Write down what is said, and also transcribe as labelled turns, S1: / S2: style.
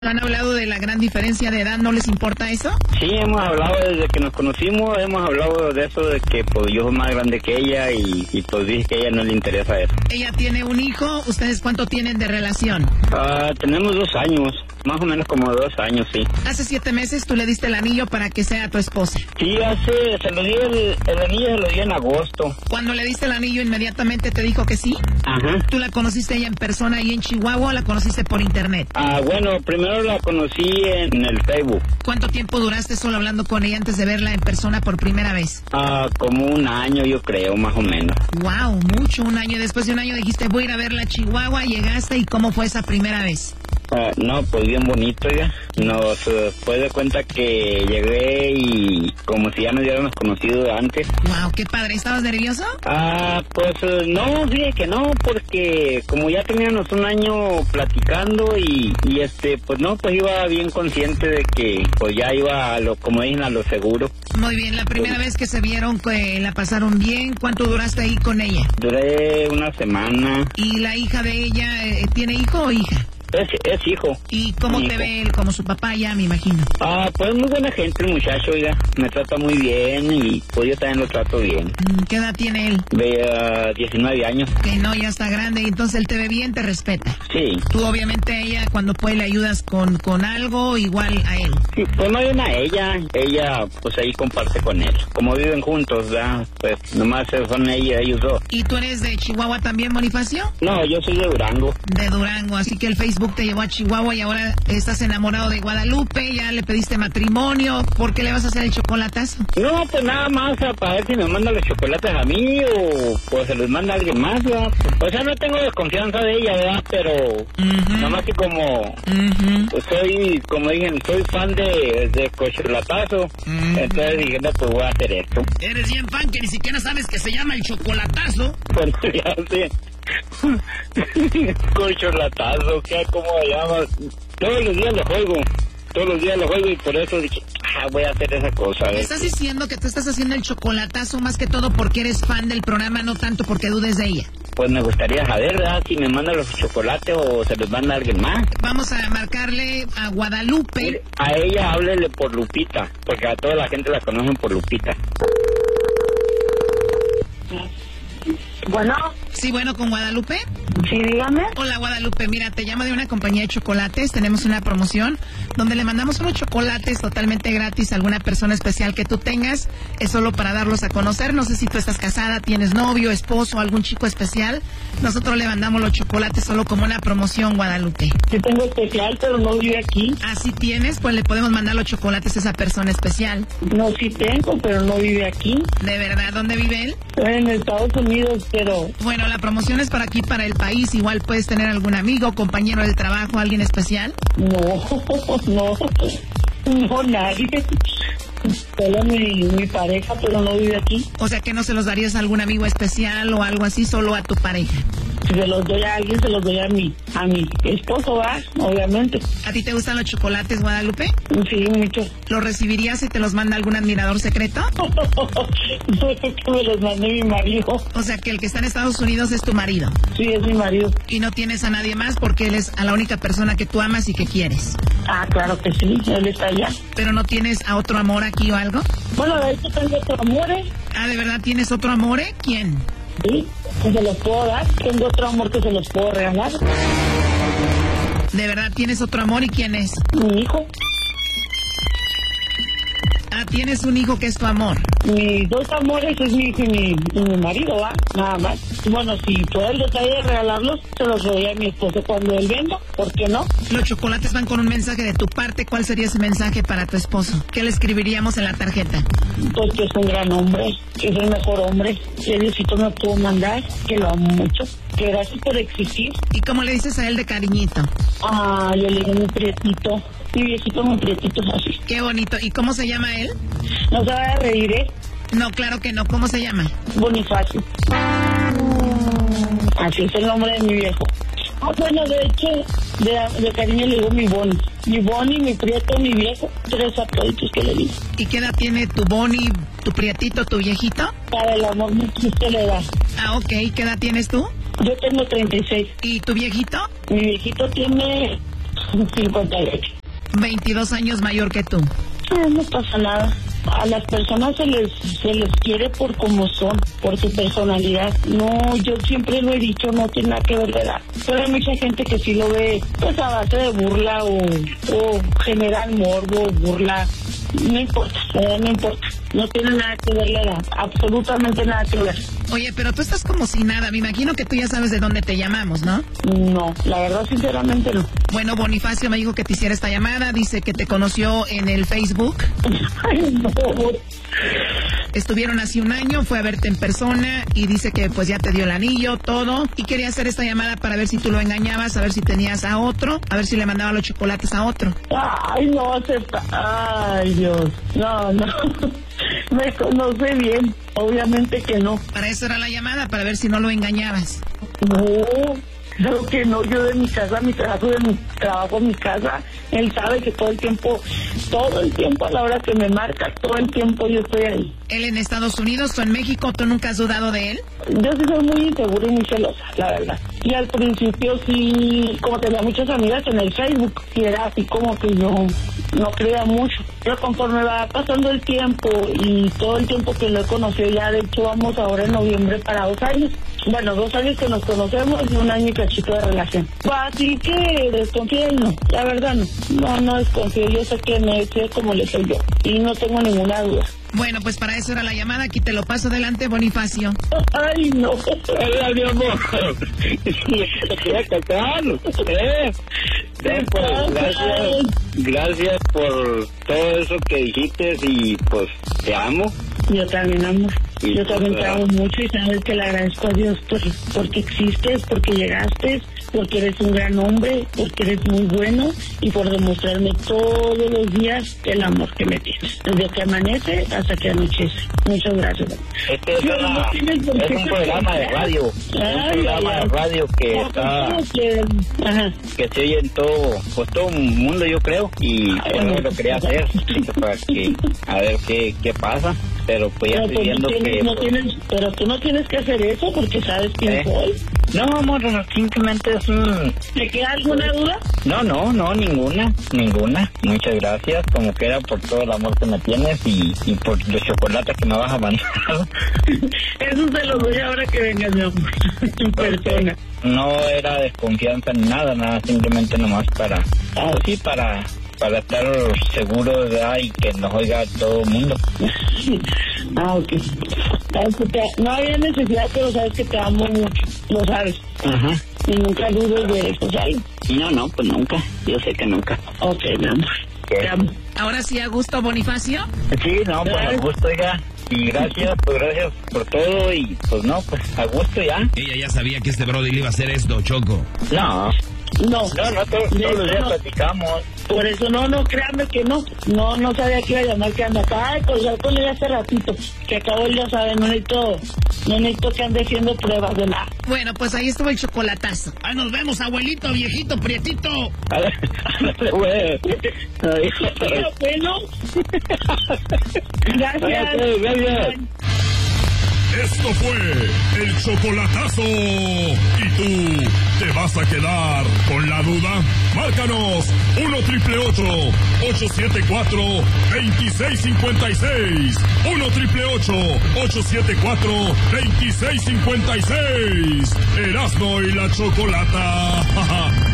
S1: ¿Han hablado de la gran diferencia de edad? ¿No les importa eso?
S2: Sí, hemos hablado desde que nos conocimos, hemos hablado de eso, de que pues yo soy más grande que ella y pues dije que a ella no le interesa eso.
S1: Ella tiene un hijo, ¿ustedes cuánto tienen de relación?
S2: Tenemos 2 años, más o menos como 2 años, sí.
S1: Hace 7 meses tú le diste el anillo para que sea tu esposa.
S2: Sí, se lo di el anillo, se lo di en agosto.
S1: Cuando le diste el anillo, inmediatamente te dijo que sí.
S2: Ajá.
S1: ¿Tú la conociste ella en persona ahí en Chihuahua o la conociste por internet?
S2: Bueno, primero la conocí en el Facebook.
S1: ¿Cuánto tiempo duraste solo hablando con ella antes de verla en persona por primera vez?
S2: Como 1 año, yo creo, más o menos.
S1: Wow, mucho, 1 año. Después de 1 año dijiste, voy a ir a verla a Chihuahua, llegaste, ¿y cómo fue esa primera vez?
S2: No, pues bien bonito ya. Nos fue de cuenta que llegué y como si ya nos hubiéramos conocido antes.
S1: Wow, qué padre. ¿Estabas nervioso?
S2: Pues no, fíjate que no, porque como ya teníamos 1 año platicando y pues no, pues iba bien consciente de que pues ya iba como dicen, a lo seguro.
S1: Muy bien, la primera vez que se vieron, que la pasaron bien, ¿cuánto duraste ahí con ella?
S2: Duré 1 semana.
S1: ¿Y la hija de ella tiene hijo o hija?
S2: Es hijo.
S1: ¿Y cómo te ve él? Como su papá ya, me imagino.
S2: Pues muy buena gente el muchacho, oiga. Me trata muy bien y pues yo también lo trato bien.
S1: ¿Qué edad tiene él?
S2: 19 años.
S1: Que no, ya está grande y entonces él te ve bien, te respeta.
S2: Sí.
S1: Tú obviamente a ella cuando puede le ayudas con algo, igual a él.
S2: Sí, pues no hay una ella pues ahí comparte con él. Como viven juntos, ¿verdad? Pues nomás son ellos dos.
S1: ¿Y tú eres de Chihuahua también, Bonifacio?
S2: No, yo soy de Durango.
S1: De Durango, así que el Facebook te llevó a Chihuahua y ahora estás enamorado de Guadalupe, ya le pediste matrimonio. ¿Por qué le vas a hacer el chocolatazo?
S2: No, pues nada más para ver si me manda los chocolates a mí o pues se los manda a alguien más, ¿verdad? O sea, no tengo desconfianza de ella, ¿verdad? Pero nada más que como pues soy, como dije, soy fan de chocolatazo, entonces dije, no, pues voy a hacer esto.
S1: Eres bien fan que ni siquiera sabes que se llama el chocolatazo.
S2: Pues ya sé. Chocolatazo, ¿cómo se llama? Todos los días lo juego y por eso dije, voy a hacer esa cosa.
S1: ¿Estás diciendo que tú estás haciendo el chocolatazo más que todo porque eres fan del programa, no tanto porque dudes de ella?
S2: Pues me gustaría saber, ¿verdad? Si me manda los chocolates o se los manda a alguien más.
S1: Vamos a marcarle a Guadalupe.
S2: A ella háblele por Lupita, porque a toda la gente la conocen por Lupita.
S3: Bueno.
S1: Sí, bueno, ¿con Guadalupe?
S3: Sí, dígame.
S1: Hola, Guadalupe, mira, te llamo de una compañía de chocolates, tenemos una promoción donde le mandamos unos chocolates totalmente gratis a alguna persona especial que tú tengas, es solo para darlos a conocer, no sé si tú estás casada, tienes novio, esposo, algún chico especial, nosotros le mandamos los chocolates solo como una promoción, Guadalupe.
S3: Sí tengo especial, pero no vive aquí.
S1: Ah, ¿sí tienes? Pues le podemos mandar los chocolates a esa persona especial.
S3: No, sí tengo, pero no vive aquí.
S1: ¿De verdad? ¿Dónde vive él?
S3: En Estados Unidos, pero...
S1: Bueno, la promoción es para aquí, para el país. Igual puedes tener algún amigo, compañero del trabajo, alguien especial.
S3: No, nadie. Solo mi pareja, pero no vive aquí.
S1: O sea que no se los darías a algún amigo especial o algo así, solo a tu pareja.
S3: Si se los doy a alguien, se los doy a mi esposo, ¿va? Obviamente.
S1: ¿A ti te gustan los chocolates, Guadalupe?
S3: Sí, mucho.
S1: ¿Los recibirías si te los manda algún admirador secreto?
S3: No, es que me los mandé mi marido.
S1: O sea que el que está en Estados Unidos es tu marido.
S3: Sí, es mi marido.
S1: Y no tienes a nadie más porque él es a la única persona que tú amas y que quieres.
S3: Claro que sí, él está allá.
S1: ¿Pero no tienes a otro amor aquí o algo?
S3: Bueno, de hecho tengo otro amor,
S1: ¿de verdad tienes otro amor? ¿Quién?
S3: Sí, que se los puedo dar. Tengo otro amor que se los puedo regalar.
S1: ¿De verdad tienes otro amor y quién es?
S3: Mi hijo.
S1: Tienes un hijo que es tu amor.
S3: Mis 2 amores es mi hijo y mi marido, ¿va? Nada más. Bueno, si puedo el detalle de regalarlos, se los doy a mi esposo cuando él venga. ¿Por qué no?
S1: Los chocolates van con un mensaje de tu parte. ¿Cuál sería ese mensaje para tu esposo? ¿Qué le escribiríamos en la tarjeta?
S3: Pues que es un gran hombre, que es el mejor hombre, que Diosito me pudo mandar, que lo amo mucho, que gracias por existir.
S1: ¿Y cómo le dices a él de cariñito?
S3: Yo le digo mi prietito, mi viejito, mi prietito, así.
S1: Qué bonito. ¿Y cómo se llama él?
S3: No se va a reír, ¿eh?
S1: No, claro que no. ¿Cómo se llama?
S3: Bonifacio. Así es el nombre de mi viejo. Bueno, de hecho, de cariño le digo mi Boni. Mi Boni, mi prieto, mi viejo. 3 apellidos que le digo.
S1: ¿Y qué edad tiene tu Boni, tu prietito, tu viejito?
S3: Para el amor que usted le da.
S1: Ok. ¿Qué edad tienes tú?
S3: Yo tengo 36.
S1: ¿Y tu viejito?
S3: Mi viejito tiene 58.
S1: 22 años mayor que tú.
S3: No pasa nada. A las personas se les quiere por como son, por su personalidad. No, yo siempre lo he dicho, no tiene nada que ver la edad. Pero hay mucha gente que sí lo ve pues a base de burla o general morbo, burla. No importa, la edad no importa. No tiene nada que ver la edad, absolutamente nada que ver.
S1: Oye, pero tú estás como si nada. Me imagino que tú ya sabes de dónde te llamamos, ¿no?
S3: No, la verdad, sinceramente no.
S1: Bueno, Bonifacio me dijo que te hiciera esta llamada. Dice que te conoció en el Facebook.
S3: Ay, no.
S1: Estuvieron hace un año, fue a verte en persona y dice que pues ya te dio el anillo, todo. Y quería hacer esta llamada para ver si tú lo engañabas, a ver si tenías a otro, a ver si le mandaba los chocolates a otro.
S3: Ay, no acepta. Ay, Dios. No. Me conoce bien. Obviamente que no.
S1: Para eso era la llamada, para ver si no lo engañabas.
S3: No, creo que no. Yo de mi casa, mi trabajo, mi casa, él sabe que todo el tiempo, a la hora que me marca, todo el tiempo yo estoy ahí.
S1: ¿Él en Estados Unidos o en México? ¿Tú nunca has dudado de él?
S3: Yo sí soy muy insegura y muy celosa, la verdad. Y al principio sí, como tenía muchas amigas en el Facebook, y era así como que yo no creía mucho. Pero conforme va pasando el tiempo y todo el tiempo que lo he conocido, ya de hecho vamos ahora en noviembre para 2 años. Bueno, 2 años que nos conocemos y 1 año y cachito de relación. Así que desconfío, no, la verdad no desconfío. Yo sé que me sé como le soy yo y no tengo ninguna duda.
S1: Bueno, pues para eso era la llamada. Aquí te lo paso adelante, Bonifacio.
S3: Ay, no.
S2: Hola, mi amor. Te quería casar. Gracias por todo eso que dijiste y pues te amo.
S3: Yo también, amor. Yo también te amo mucho y sabes que le agradezco a Dios porque existes, porque llegaste, porque eres un gran hombre, porque eres muy bueno y por demostrarme todos los días el amor que me tienes. Desde que amanece hasta que anochece. Muchas gracias.
S2: Este es un programa de radio. Que se oye en todo el mundo, yo creo. Y bueno, lo quería hacer para que a ver qué pasa. Pero pues ya estoy viendo que...
S3: Pero tú no tienes que hacer eso porque sabes quién soy.
S2: No, amor, simplemente es un...
S3: ¿Te queda alguna duda?
S2: No, ninguna. Muchas gracias, como que era por todo el amor que me tienes y por los chocolates que me vas a mandar.
S3: Eso se lo doy ahora que vengas, mi amor, en persona.
S2: No era desconfianza ni nada, simplemente nomás para estar seguros, ¿verdad? Y que nos oiga todo el mundo.
S3: Ok. No había necesidad, pero sabes que te amo mucho, lo sabes.
S2: Ajá.
S3: Y nunca dudes de eso, ¿sabes?
S2: No, pues nunca. Yo sé que nunca.
S3: Ok, mi amor. Te amo.
S1: Ahora sí, a gusto, Bonifacio.
S2: Sí, no, pues a gusto ya. Y gracias por todo y pues no, pues a gusto ya.
S4: Ella ya sabía que este brody le iba a hacer esto, Choco.
S2: No, todos los días platicamos.
S3: Por eso no, créanme que no sabía que iba a llamar que anda acá. Ay, pues ya con ella hace ratito, que acabó él ya sabe, no necesito que ande haciendo pruebas de nada.
S1: Bueno, pues ahí estuvo el chocolatazo.
S4: Ahí nos vemos, abuelito, viejito, prietito.
S2: Güey.
S3: Bueno. Gracias.
S5: Esto fue el chocolatazo. ¿Y tú te vas a quedar con la duda? Márcanos 1-888-874-2656. 1-888-874-2656. Erasmo y la Chocolata.